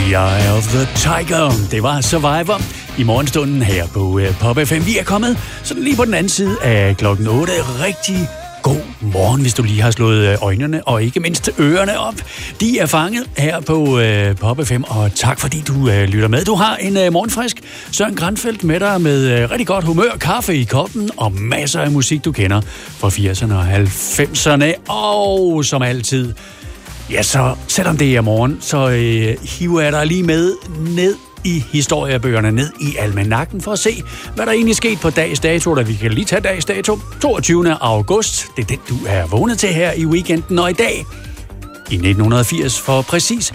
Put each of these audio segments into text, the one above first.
Eye of the Tiger. Det var Survivor i morgenstunden her på Pop FM. Vi er kommet sådan lige på den anden side af klokken 8. Rigtig god morgen, hvis du lige har slået øjnene og ikke mindst ørerne op. De er fanget her på Pop FM, og tak fordi du lytter med. Du har en morgenfrisk Søren Granfeldt med dig med rigtig godt humør, kaffe i koppen og masser af musik, du kender fra 80'erne og 90'erne. Og som altid, ja, så selvom det er morgen, så hiver jeg dig lige med ned i historiebøgerne, ned i almanakken for at se, hvad der egentlig skete på dags dato, da vi kan lige tage dags dato. 22. august, det er den, du er vågnet til her i weekenden, og i dag, i 1980, for præcis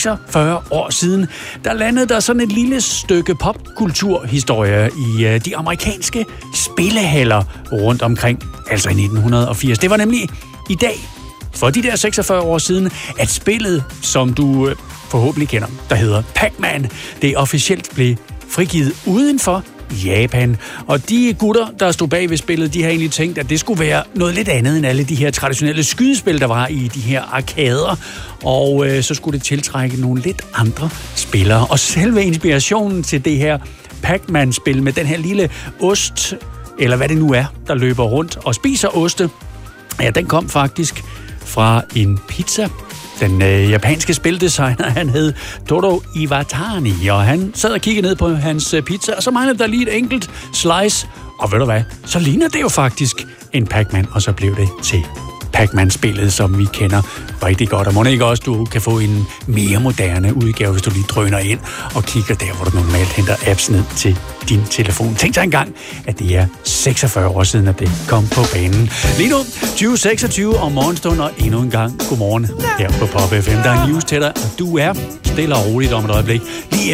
46 år siden, der landede der sådan et lille stykke popkulturhistorie i de amerikanske spillehaller rundt omkring, altså i 1980. Det var nemlig i dag, for de der 46 år siden, at spillet, som du forhåbentlig kender, der hedder Pac-Man, det officielt blev frigivet uden for Japan. Og de gutter, der stod bag ved spillet, de har egentlig tænkt, at det skulle være noget lidt andet end alle de her traditionelle skydespil, der var i de her arkader. Og så skulle det tiltrække nogle lidt andre spillere. Og selve inspirationen til det her Pac-Man-spil med den her lille ost, eller hvad det nu er, der løber rundt og spiser oste, ja, den kom faktisk fra en pizza. Den japanske spildesigner, han hed Toru Iwatani, og han sad og kiggede ned på hans pizza, og så manglede der lige et enkelt slice. Og ved du hvad, så ligner det jo faktisk en Pac-Man, og så blev det til Pac-Man-spillet, som vi kender rigtig godt. Og må ikke også, du kan få en mere moderne udgave, hvis du lige drøner ind og kigger der, hvor du normalt henter apps ned til din telefon. Tænk dig engang, at det er 46 år siden, at det kom på banen. Lige nu, 2026 om morgenstund, og endnu en gang godmorgen her på Pop FM. Der er news til dig, og du er stille og roligt om et øjeblik. Lige